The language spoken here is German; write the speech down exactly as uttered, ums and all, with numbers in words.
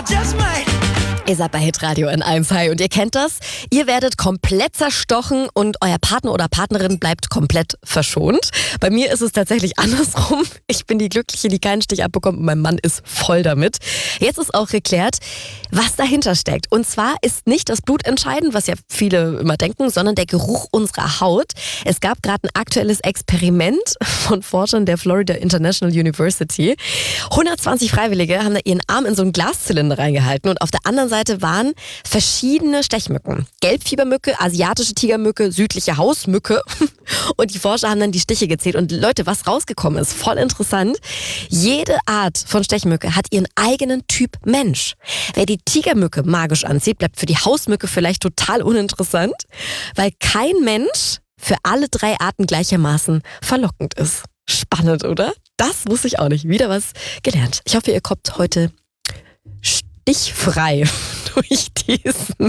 Ihr seid bei Hitradio N eins Hi und ihr kennt das. Ihr werdet komplett zerstochen und euer Partner oder Partnerin bleibt komplett verschont. Bei mir ist es tatsächlich andersrum. Ich bin die Glückliche, die keinen Stich abbekommt und mein Mann ist voll damit. Jetzt ist auch geklärt, was dahinter steckt. Und zwar ist nicht das Blut entscheidend, was ja viele immer denken, sondern der Geruch unserer Haut. Es gab gerade ein aktuelles Experiment von Forschern der Florida International University. hundertzwanzig Freiwillige haben da ihren Arm in so einen Glaszylinder reingehalten und auf der anderen Seite waren verschiedene Stechmücken. Gelbfiebermücke, asiatische Tigermücke, südliche Hausmücke. Und die Forscher haben dann die Stiche gezählt. Und Leute, was rausgekommen ist, voll interessant. Jede Art von Stechmücke hat ihren eigenen Typ Mensch. Wer die Tigermücke magisch anzieht, bleibt für die Hausmücke vielleicht total uninteressant, weil kein Mensch für alle drei Arten gleichermaßen verlockend ist. Spannend, oder? Das wusste ich auch nicht. Wieder was gelernt. Ich hoffe, ihr kommt heute stichfrei durch diesen